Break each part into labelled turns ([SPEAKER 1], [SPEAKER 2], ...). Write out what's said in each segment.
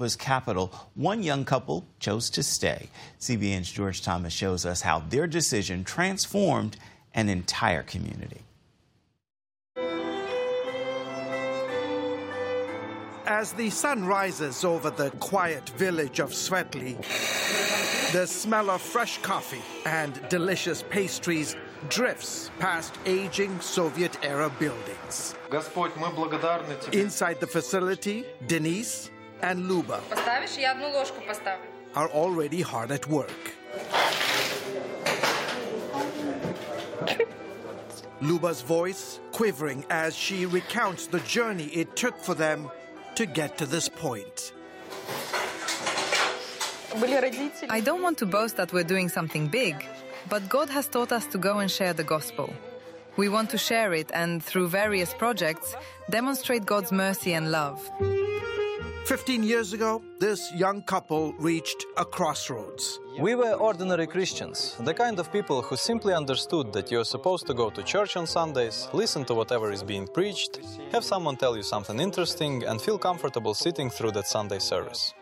[SPEAKER 1] Moldova's capital, one young couple chose to stay. CBN's George Thomas shows us how their decision transformed an entire community.
[SPEAKER 2] As the sun rises over the quiet village of Svetli, the smell of fresh coffee and delicious pastries drifts past aging Soviet-era buildings. Inside the facility, Denise and Luba are already hard at work. Luba's voice quivering as she recounts the journey it took for them to get to this point.
[SPEAKER 3] I don't want to boast that we're doing something big, but God has taught us to go and share the gospel. We want to share it and, through various projects, demonstrate God's mercy and love.
[SPEAKER 2] 15 years ago, this young couple reached a crossroads.
[SPEAKER 4] We were ordinary Christians, the kind of people who simply understood that you're supposed to go to church on Sundays, listen to whatever is being preached, have someone tell you something interesting, and feel comfortable sitting through that Sunday service.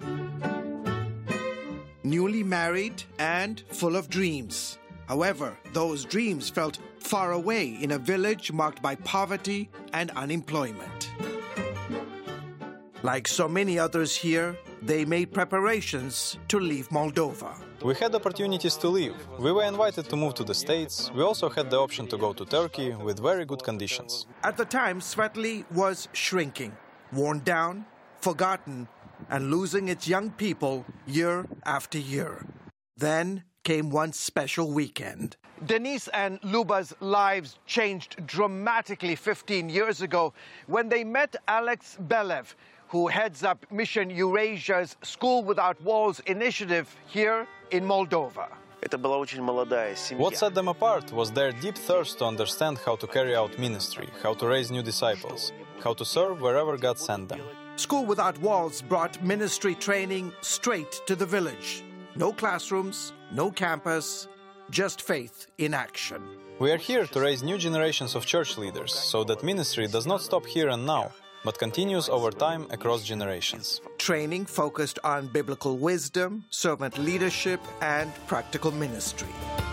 [SPEAKER 2] Newly married and full of dreams. However, those dreams felt far away in a village marked by poverty and unemployment. Like so many others here, they made preparations to leave Moldova.
[SPEAKER 4] We had opportunities to leave. We were invited to move to the States. We also had the option to go to Turkey with very good conditions.
[SPEAKER 2] At the time, Svetli was shrinking, worn down, forgotten, and losing its young people year after year. Then came one special weekend. Denise and Luba's lives changed dramatically 15 years ago when they met Alex Belev, who heads up Mission Eurasia's School Without Walls initiative here in Moldova.
[SPEAKER 4] What set them apart was their deep thirst to understand how to carry out ministry, how to raise new disciples, how to serve wherever God sent them.
[SPEAKER 2] School Without Walls brought ministry training straight to the village. No classrooms, no campus, just faith in action.
[SPEAKER 4] We are here to raise new generations of church leaders so that ministry does not stop here and now, but continues over time across generations.
[SPEAKER 2] Training focused on biblical wisdom, servant leadership, and practical ministry.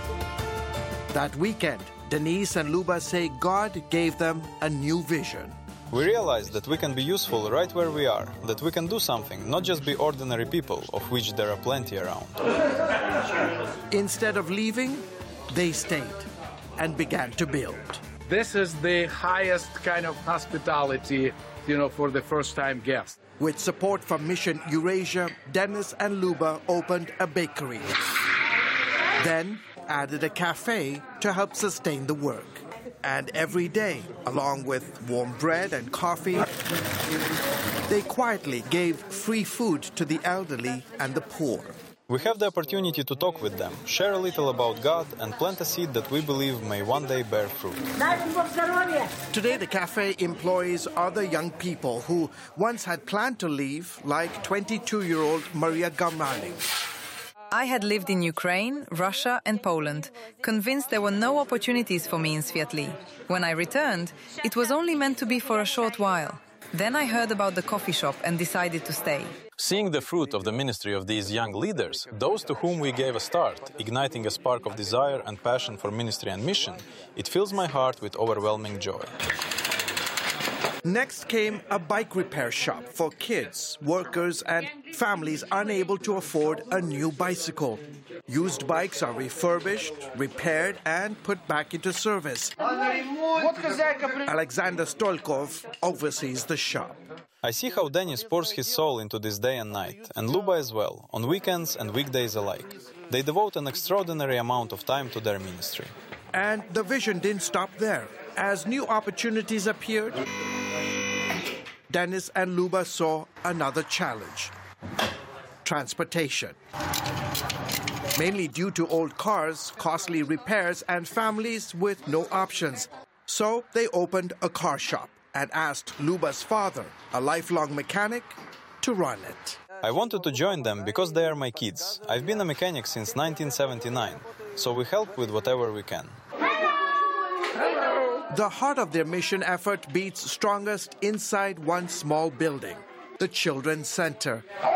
[SPEAKER 2] That weekend, Denise and Luba say God gave them a new vision.
[SPEAKER 4] We realized that we can be useful right where we are, that we can do something, not just be ordinary people, of which there are plenty around.
[SPEAKER 2] Instead of leaving, they stayed and began to build.
[SPEAKER 5] This is the highest kind of hospitality, for the first-time guest.
[SPEAKER 2] With support from Mission Eurasia, Dennis and Luba opened a bakery. Then added a cafe to help sustain the work. And every day, along with warm bread and coffee, they quietly gave free food to the elderly and the poor.
[SPEAKER 4] We have the opportunity to talk with them, share a little about God, and plant a seed that we believe may one day bear fruit.
[SPEAKER 2] Today, the cafe employs other young people who once had planned to leave, like 22-year-old Maria Gamrani.
[SPEAKER 3] I had lived in Ukraine, Russia, and Poland, convinced there were no opportunities for me in Svetli. When I returned, it was only meant to be for a short while. Then I heard about the coffee shop and decided to stay.
[SPEAKER 4] Seeing the fruit of the ministry of these young leaders, those to whom we gave a start, igniting a spark of desire and passion for ministry and mission, it fills my heart with overwhelming joy.
[SPEAKER 2] Next came a bike repair shop for kids, workers, and families unable to afford a new bicycle. Used bikes are refurbished, repaired, and put back into service. Alexander Stolkov oversees the shop.
[SPEAKER 4] I see how Denis pours his soul into this day and night, and Luba as well, on weekends and weekdays alike. They devote an extraordinary amount of time to their ministry.
[SPEAKER 2] And the vision didn't stop there. As new opportunities appeared, Dennis and Luba saw another challenge: transportation. Mainly due to old cars, costly repairs, and families with no options. So they opened a car shop and asked Luba's father, a lifelong mechanic, to run it.
[SPEAKER 4] I wanted to join them because they are my kids. I've been a mechanic since 1979, so we help with whatever we can.
[SPEAKER 2] The heart of their mission effort beats strongest inside one small building, the Children's Center.